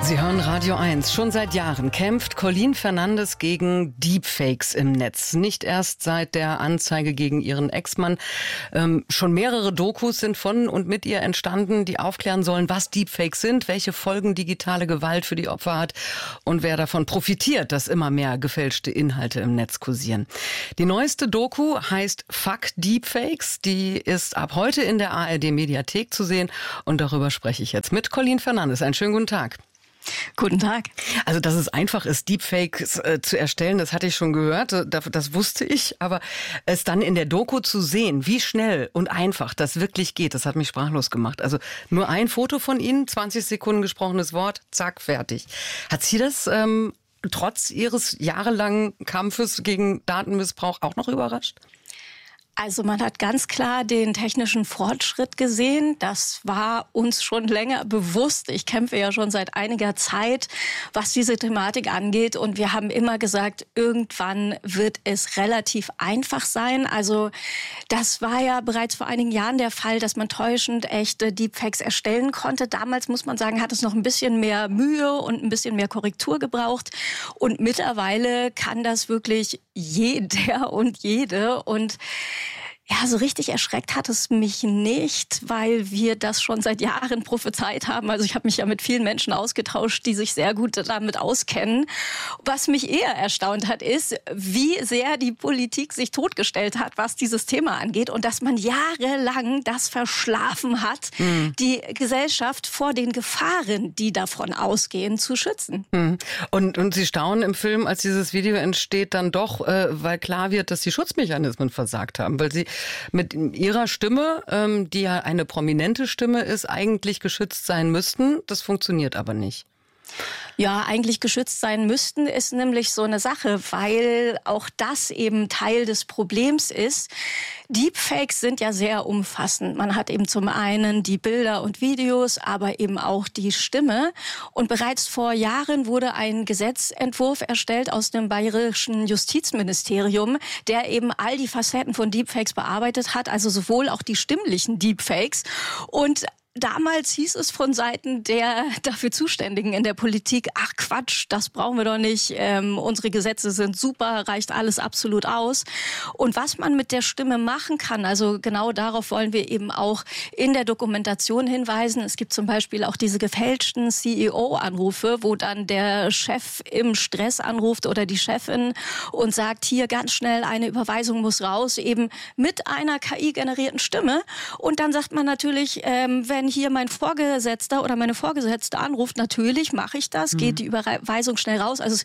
Sie hören Radio 1. Schon seit Jahren kämpft Colleen Fernandes gegen Deepfakes im Netz. Nicht erst seit der Anzeige gegen ihren Ex-Mann. Schon mehrere Dokus sind von und mit ihr entstanden, die aufklären sollen, was Deepfakes sind, welche Folgen digitale Gewalt für die Opfer hat und wer davon profitiert, dass immer mehr gefälschte Inhalte im Netz kursieren. Die neueste Doku heißt Fuck Deepfakes. Die ist ab heute in der ARD-Mediathek zu sehen. Und darüber spreche ich jetzt mit Colleen Fernandes. Einen schönen guten Tag. Guten Tag. Also, dass es einfach ist, Deepfakes zu erstellen, das hatte ich schon gehört, das wusste ich, aber es dann in der Doku zu sehen, wie schnell und einfach das wirklich geht, das hat mich sprachlos gemacht. Also nur ein Foto von Ihnen, 20 Sekunden gesprochenes Wort, zack, fertig. Hat Sie das trotz Ihres jahrelangen Kampfes gegen Datenmissbrauch auch noch überrascht? Also man hat ganz klar den technischen Fortschritt gesehen. Das war uns schon länger bewusst. Ich kämpfe ja schon seit einiger Zeit, was diese Thematik angeht. Und wir haben immer gesagt, irgendwann wird es relativ einfach sein. Also das war ja bereits vor einigen Jahren der Fall, dass man täuschend echte Deepfakes erstellen konnte. Damals, muss man sagen, hat es noch ein bisschen mehr Mühe und ein bisschen mehr Korrektur gebraucht. Und mittlerweile kann das wirklich jeder und jede. Und ja, so richtig erschreckt hat es mich nicht, weil wir das schon seit Jahren prophezeit haben. Also ich habe mich ja mit vielen Menschen ausgetauscht, die sich sehr gut damit auskennen. Was mich eher erstaunt hat, ist, wie sehr die Politik sich totgestellt hat, was dieses Thema angeht. Und dass man jahrelang das verschlafen hat, die Gesellschaft vor den Gefahren, die davon ausgehen, zu schützen. Und Sie staunen im Film, als dieses Video entsteht, dann doch, weil klar wird, dass die Schutzmechanismen versagt haben, weil Sie mit ihrer Stimme, die ja eine prominente Stimme ist, eigentlich geschützt sein müssten. Das funktioniert aber nicht. Ja, eigentlich geschützt sein müssten, ist nämlich so eine Sache, weil auch das eben Teil des Problems ist. Deepfakes sind ja sehr umfassend. Man hat eben zum einen die Bilder und Videos, aber eben auch die Stimme. Und bereits vor Jahren wurde ein Gesetzentwurf erstellt aus dem bayerischen Justizministerium, der eben all die Facetten von Deepfakes bearbeitet hat, also sowohl auch die stimmlichen Deepfakes. Und damals hieß es von Seiten der dafür Zuständigen in der Politik, ach Quatsch, das brauchen wir doch nicht, unsere Gesetze sind super, reicht alles absolut aus. Und was man mit der Stimme machen kann, also genau darauf wollen wir eben auch in der Dokumentation hinweisen. Es gibt zum Beispiel auch diese gefälschten CEO-Anrufe, wo dann der Chef im Stress anruft oder die Chefin und sagt, hier ganz schnell eine Überweisung muss raus, eben mit einer KI-generierten Stimme. Und dann sagt man natürlich, wenn hier mein Vorgesetzter oder meine Vorgesetzte anruft, natürlich mache ich das, geht die Überweisung schnell raus. Also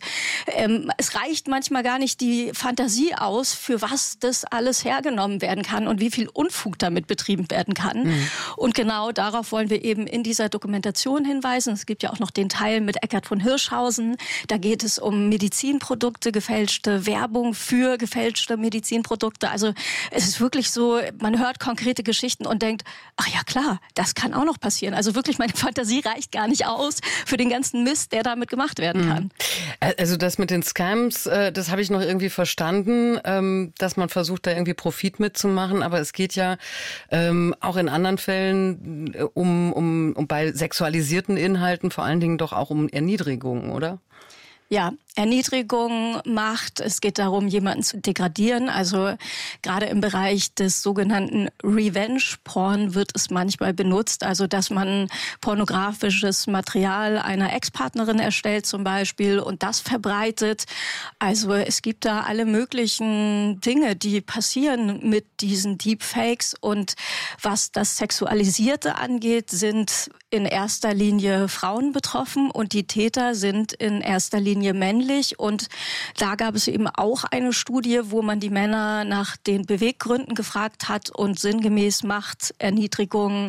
es reicht manchmal gar nicht die Fantasie aus, für was das alles hergenommen werden kann und wie viel Unfug damit betrieben werden kann. Und genau darauf wollen wir eben in dieser Dokumentation hinweisen. Es gibt ja auch noch den Teil mit Eckart von Hirschhausen. Da geht es um Medizinprodukte, gefälschte Werbung für gefälschte Medizinprodukte. Also es ist wirklich so, man hört konkrete Geschichten und denkt, ach ja klar, das kann auch noch passieren. Also wirklich, meine Fantasie reicht gar nicht aus für den ganzen Mist, der damit gemacht werden kann. Also das mit den Scams, das habe ich noch irgendwie verstanden, dass man versucht, da irgendwie Profit mitzumachen. Aber es geht ja auch in anderen Fällen um bei sexualisierten Inhalten vor allen Dingen doch auch um Erniedrigungen, oder? Ja, Erniedrigung, Macht. Es geht darum, jemanden zu degradieren. Also gerade im Bereich des sogenannten Revenge-Porn wird es manchmal benutzt. Also dass man pornografisches Material einer Ex-Partnerin erstellt zum Beispiel und das verbreitet. Also es gibt da alle möglichen Dinge, die passieren mit diesen Deepfakes. Und was das Sexualisierte angeht, sind in erster Linie Frauen betroffen und die Täter sind in erster Linie männlich. Und da gab es eben auch eine Studie, wo man die Männer nach den Beweggründen gefragt hat und sinngemäß Macht, Erniedrigung,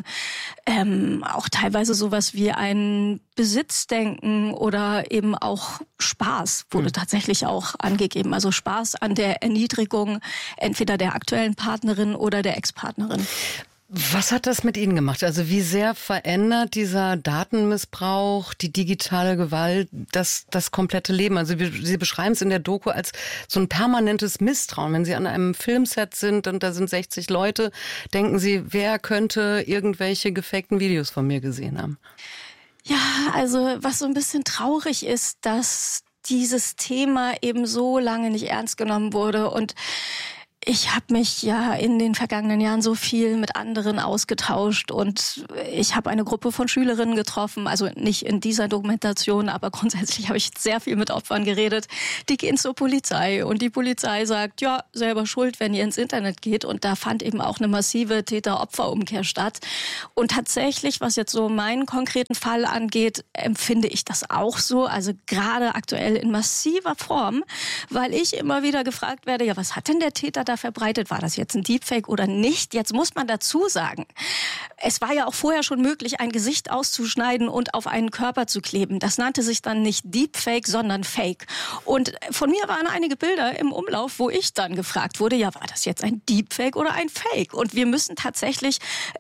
auch teilweise sowas wie ein Besitzdenken oder eben auch Spaß wurde tatsächlich auch angegeben. Also Spaß an der Erniedrigung entweder der aktuellen Partnerin oder der Ex-Partnerin. Was hat das mit Ihnen gemacht? Also wie sehr verändert dieser Datenmissbrauch, die digitale Gewalt, das komplette Leben? Also Sie beschreiben es in der Doku als so ein permanentes Misstrauen. Wenn Sie an einem Filmset sind und da sind 60 Leute, denken Sie, wer könnte irgendwelche gefakten Videos von mir gesehen haben? Ja, also was so ein bisschen traurig ist, dass dieses Thema eben so lange nicht ernst genommen wurde. Und ich habe mich ja in den vergangenen Jahren so viel mit anderen ausgetauscht und ich habe eine Gruppe von Schülerinnen getroffen, also nicht in dieser Dokumentation, aber grundsätzlich habe ich sehr viel mit Opfern geredet. Die gehen zur Polizei und die Polizei sagt, ja, selber schuld, wenn ihr ins Internet geht. Und da fand eben auch eine massive Täter-Opfer-Umkehr statt. Und tatsächlich, was jetzt so meinen konkreten Fall angeht, empfinde ich das auch so, also gerade aktuell in massiver Form, weil ich immer wieder gefragt werde, ja, was hat denn der Täter da verbreitet? War das jetzt ein Deepfake oder nicht? Jetzt muss man dazu sagen, es war ja auch vorher schon möglich, ein Gesicht auszuschneiden und auf einen Körper zu kleben. Das nannte sich dann nicht Deepfake, sondern Fake. Und von mir waren einige Bilder im Umlauf, wo ich dann gefragt wurde, ja, war das jetzt ein Deepfake oder ein Fake? Und wir müssen tatsächlich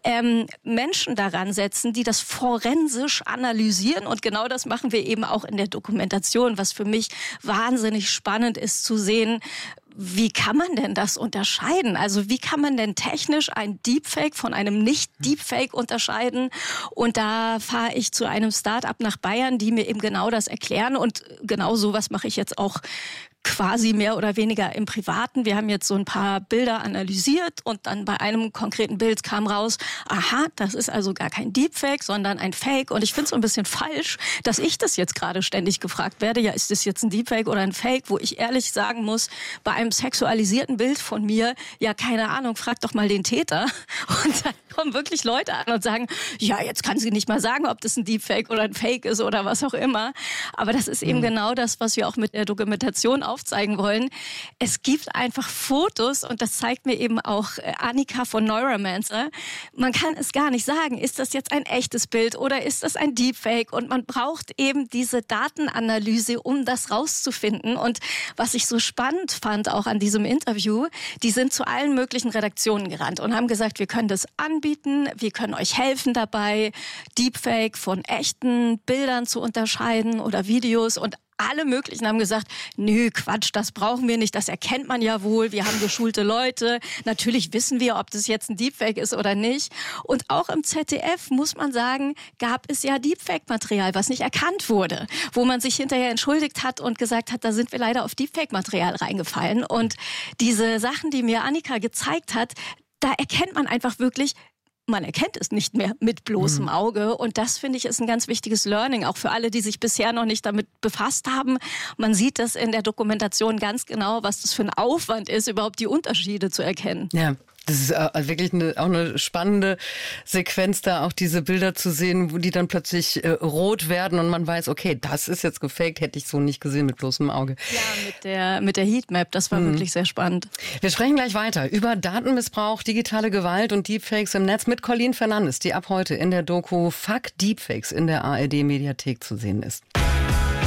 Menschen daran setzen, die das forensisch analysieren. Und genau das machen wir eben auch in der Dokumentation, was für mich wahnsinnig spannend ist zu sehen. Wie kann man denn das unterscheiden? Also wie kann man denn technisch ein Deepfake von einem Nicht-Deepfake unterscheiden? Und da fahre ich zu einem Start-up nach Bayern, die mir eben genau das erklären. Und genau sowas mache ich jetzt auch quasi mehr oder weniger im Privaten. Wir haben jetzt so ein paar Bilder analysiert und dann bei einem konkreten Bild kam raus, aha, das ist also gar kein Deepfake, sondern ein Fake. Und ich finde es so ein bisschen falsch, dass ich das jetzt gerade ständig gefragt werde, ja, ist das jetzt ein Deepfake oder ein Fake, wo ich ehrlich sagen muss, bei einem sexualisierten Bild von mir, ja, keine Ahnung, frag doch mal den Täter. Und dann kommen wirklich Leute an und sagen, ja, jetzt kann sie nicht mal sagen, ob das ein Deepfake oder ein Fake ist oder was auch immer. Aber das ist eben genau das, was wir auch mit der Dokumentation aufzeigen wollen. Es gibt einfach Fotos und das zeigt mir eben auch Annika von Neuromancer. Man kann es gar nicht sagen, ist das jetzt ein echtes Bild oder ist das ein Deepfake? Und man braucht eben diese Datenanalyse, um das rauszufinden. Und was ich so spannend fand auch an diesem Interview, die sind zu allen möglichen Redaktionen gerannt und haben gesagt, wir können das anbieten, wir können euch helfen dabei, Deepfake von echten Bildern zu unterscheiden oder Videos. Und alle möglichen haben gesagt, nö, Quatsch, das brauchen wir nicht, das erkennt man ja wohl, wir haben geschulte Leute, natürlich wissen wir, ob das jetzt ein Deepfake ist oder nicht. Und auch im ZDF, muss man sagen, gab es ja Deepfake-Material, was nicht erkannt wurde, wo man sich hinterher entschuldigt hat und gesagt hat, da sind wir leider auf Deepfake-Material reingefallen. Und diese Sachen, die mir Annika gezeigt hat, da erkennt man einfach wirklich, man erkennt es nicht mehr mit bloßem Auge. Und das, finde ich, ist ein ganz wichtiges Learning, auch für alle, die sich bisher noch nicht damit befasst haben. Man sieht das in der Dokumentation ganz genau, was das für ein Aufwand ist, überhaupt die Unterschiede zu erkennen. Ja. Das ist wirklich auch eine spannende Sequenz, da auch diese Bilder zu sehen, wo die dann plötzlich rot werden und man weiß, okay, das ist jetzt gefaked, hätte ich so nicht gesehen mit bloßem Auge. Ja, mit der Heatmap, das war wirklich sehr spannend. Wir sprechen gleich weiter über Datenmissbrauch, digitale Gewalt und Deepfakes im Netz mit Colleen Fernandes, die ab heute in der Doku Fuck Deepfakes in der ARD-Mediathek zu sehen ist.